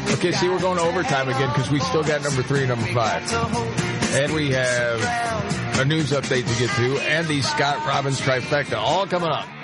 Okay, see, we're going to overtime again because we still got number 3 and number 5. And we have a news update to get to and the Scott Robbins trifecta all coming up.